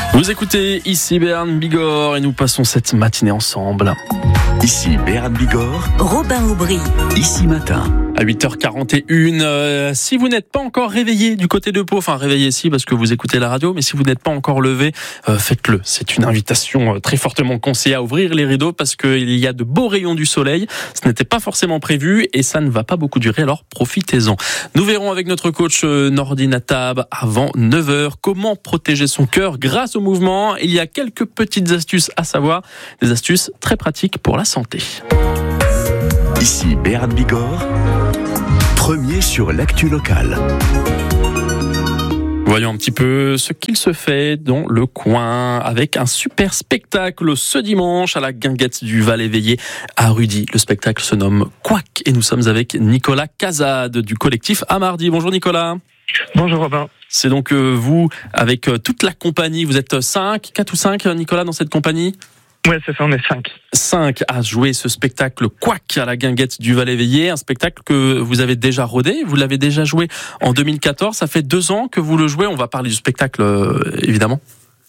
Vous écoutez ici Béarn Bigorre et nous passons cette matinée ensemble. Ici Béarn Bigorre, Robin Aubry. Ici Matin. À 8h41, si vous n'êtes pas encore réveillé du côté de Pau, enfin réveillé si parce que vous écoutez la radio, mais si vous n'êtes pas encore levé, faites-le. C'est une invitation très fortement conseillée à ouvrir les rideaux parce qu'il y a de beaux rayons du soleil. Ce n'était pas forcément prévu et ça ne va pas beaucoup durer, alors profitez-en. Nous verrons avec notre coach Nordine Attab avant 9h comment protéger son cœur grâce au mouvement. Il y a quelques petites astuces à savoir, des astuces très pratiques pour la santé. Ici Béarn Bigorre, premier sur l'actu locale. Voyons un petit peu ce qu'il se fait dans le coin avec un super spectacle ce dimanche à la Guinguette du Val-Éveillé à Rudy. Le spectacle se nomme Couac et nous sommes avec Nicolas Cazade du collectif Amardi. Bonjour Nicolas. Bonjour Robin. C'est donc vous avec toute la compagnie. Vous êtes 4 ou 5 Nicolas dans cette compagnie ? Ouais, c'est ça, on est 5. 5 à jouer ce spectacle Couac à la Guinguette du Val-Éveillé, un spectacle que vous avez déjà rodé, vous l'avez déjà joué en 2014, ça fait 2 ans que vous le jouez, on va parler du spectacle évidemment.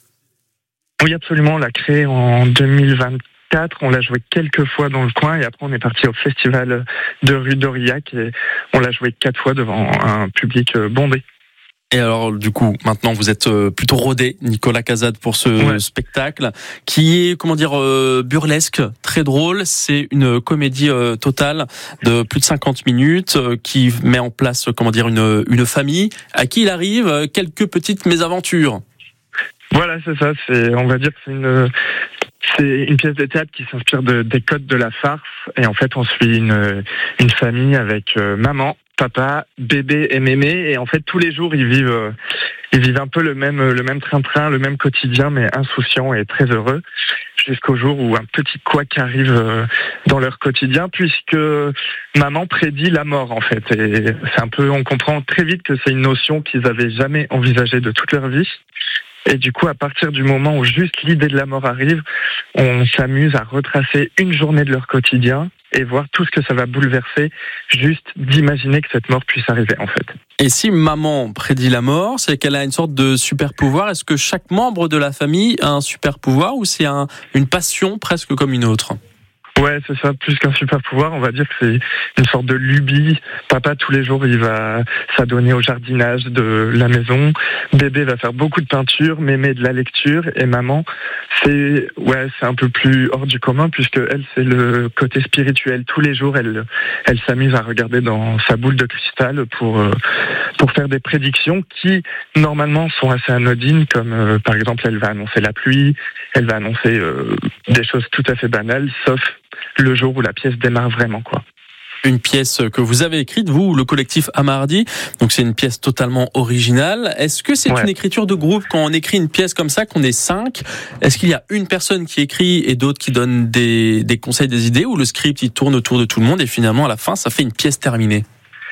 Oui, absolument, on l'a créé en 2024, on l'a joué quelques fois dans le coin et après on est parti au festival de rue d'Aurillac et on l'a joué 4 fois devant un public bondé. Et alors, du coup, maintenant, vous êtes plutôt rodé, Nicolas Cazade, pour ce spectacle, qui est, burlesque, très drôle. C'est une comédie totale de plus de 50 minutes, qui met en place, une famille, à qui il arrive quelques petites mésaventures. Voilà, c'est ça. On va dire que c'est une pièce de théâtre qui s'inspire des codes de la farce. Et en fait, on suit une famille avec maman, papa, bébé et mémé, et en fait tous les jours ils vivent un peu le même train-train, le même quotidien, mais insouciant et très heureux, jusqu'au jour où un petit couac arrive dans leur quotidien, puisque maman prédit la mort en fait. Et c'est un peu, on comprend très vite que c'est une notion qu'ils avaient jamais envisagée de toute leur vie. Et du coup, à partir du moment où juste l'idée de la mort arrive, on s'amuse à retracer une journée de leur quotidien et voir tout ce que ça va bouleverser, juste d'imaginer que cette mort puisse arriver, en fait. Et si maman prédit la mort, c'est qu'elle a une sorte de super pouvoir. Est-ce que chaque membre de la famille a un super pouvoir ou c'est une passion presque comme une autre ? Ouais, c'est ça, plus qu'un super pouvoir, on va dire que c'est une sorte de lubie. Papa, tous les jours, il va s'adonner au jardinage de la maison. Bébé va faire beaucoup de peinture, mémé de la lecture. Et maman, c'est un peu plus hors du commun, puisque elle, c'est le côté spirituel. Tous les jours, elle s'amuse à regarder dans sa boule de cristal pour faire des prédictions qui, normalement, sont assez anodines, comme, par exemple, elle va annoncer la pluie, elle va annoncer des choses tout à fait banales, sauf le jour où la pièce démarre vraiment, quoi. Une pièce que vous avez écrite, vous, le collectif Amardi. Donc c'est une pièce totalement originale. Est-ce que c'est une écriture de groupe quand on écrit une pièce comme ça, qu'on est 5 ? Est-ce qu'il y a une personne qui écrit et d'autres qui donnent des conseils, des idées, ou le script il tourne autour de tout le monde et finalement à la fin ça fait une pièce terminée ?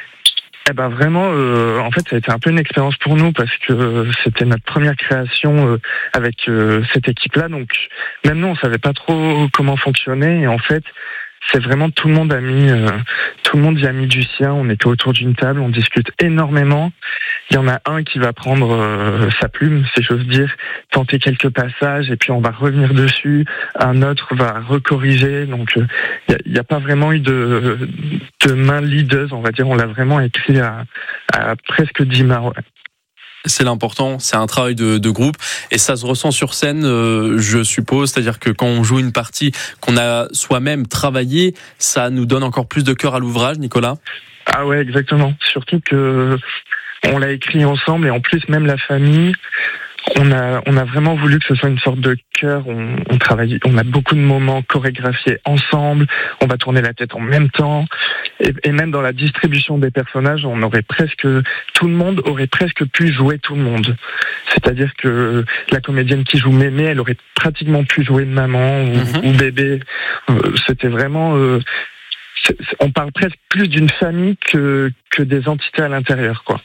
Eh ben vraiment, en fait, ça a été un peu une expérience pour nous parce que c'était notre première création avec cette équipe-là. Donc, même nous, on savait pas trop comment fonctionner. Et en fait, c'est vraiment tout le monde y a mis du sien. On était autour d'une table, on discute énormément. Il y en a un qui va prendre sa plume, si j'ose dire, tenter quelques passages, et puis on va revenir dessus. Un autre va recorriger. Donc, il n'y a pas vraiment eu de main leaduse, on va dire. On l'a vraiment écrit à presque 10 mains. Ouais. C'est l'important, c'est un travail de groupe et ça se ressent sur scène, je suppose. C'est-à-dire que quand on joue une partie qu'on a soi-même travaillée, ça nous donne encore plus de cœur à l'ouvrage, Nicolas. Ah ouais, exactement. Surtout que on l'a écrit ensemble et en plus même la famille. On a vraiment voulu que ce soit une sorte de chœur. On travaille, on a beaucoup de moments chorégraphiés ensemble. On va tourner la tête en même temps. Et même dans la distribution des personnages, tout le monde aurait presque pu jouer tout le monde. C'est-à-dire que la comédienne qui joue Mémé, elle aurait pratiquement pu jouer maman ou bébé. C'était vraiment, on parle presque plus d'une famille que des entités à l'intérieur, quoi.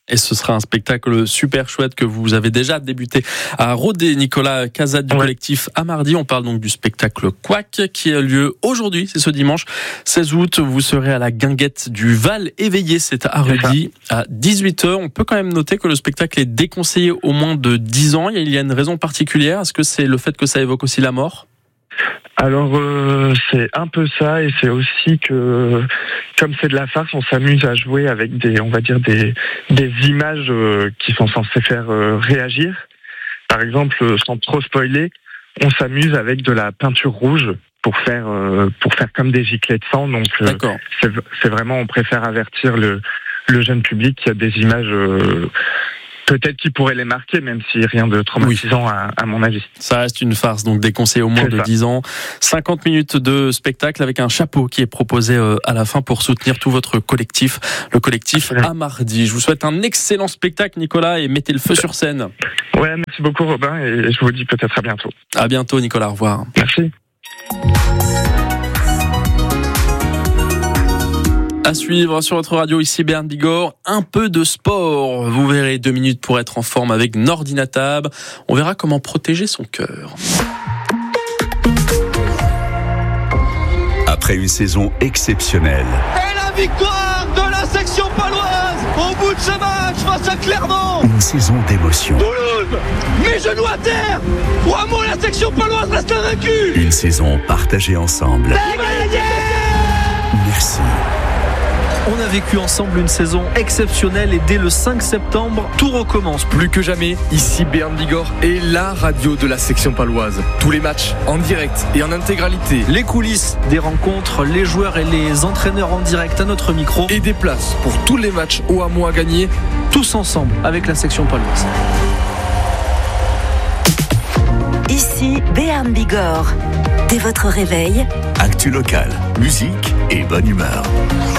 Et ce sera un spectacle super chouette que vous avez déjà débuté à Rodez. Nicolas Casade du collectif Amardi. On parle donc du spectacle Quack qui a lieu aujourd'hui, c'est ce dimanche 16 août. Vous serez à la Guinguette du Val éveillé, c'est à Rudy à 18h. On peut quand même noter que le spectacle est déconseillé aux moins de 10 ans. Il y a une raison particulière. Est-ce que c'est le fait que ça évoque aussi la mort ? Alors c'est un peu ça, et c'est aussi que comme c'est de la farce, on s'amuse à jouer avec des images qui sont censées faire réagir. Par exemple, sans trop spoiler, on s'amuse avec de la peinture rouge pour faire comme des giclées de sang. Donc c'est vraiment, on préfère avertir le jeune public qu'il y a des images peut-être qui pourrait les marquer, même si rien de traumatisant à mon avis. Ça reste une farce, donc déconseillé au moins de 10 ans. 50 minutes de spectacle avec un chapeau qui est proposé à la fin pour soutenir tout votre collectif, le collectif Amardi. Je vous souhaite un excellent spectacle, Nicolas, et mettez le feu sur scène. Ouais, merci beaucoup Robin, et je vous dis peut-être à bientôt. À bientôt Nicolas, au revoir. Merci. À suivre sur votre radio, ici Bern Bigorre, un peu de sport. Vous verrez 2 minutes pour être en forme avec Nordinatab. On verra comment protéger son cœur. Après une saison exceptionnelle. Et la victoire de la section paloise au bout de ce match face à Clermont. Une saison d'émotion. Toulouse, mes genoux à terre. 3 mots, la section paloise reste invaincue. Une saison partagée ensemble. Merci. On a vécu ensemble une saison exceptionnelle et dès le 5 septembre, tout recommence. Plus que jamais, ici Bern Bigorre est la radio de la section paloise. Tous les matchs en direct et en intégralité. Les coulisses des rencontres, les joueurs et les entraîneurs en direct à notre micro. Et des places pour tous les matchs au hameau à gagner. Tous ensemble avec la section paloise. Ici Bern Bigorre. Dès votre réveil, Actu locale, musique et bonne humeur.